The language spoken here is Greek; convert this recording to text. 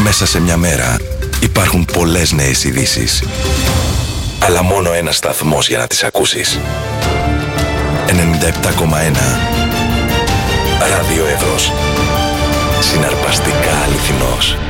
Μέσα σε μια μέρα υπάρχουν πολλές νέες ειδήσεις. Αλλά μόνο ένας σταθμός για να τις ακούσεις. 97,1 Ράδιο Εύρος. Συναρπαστικά αληθινός.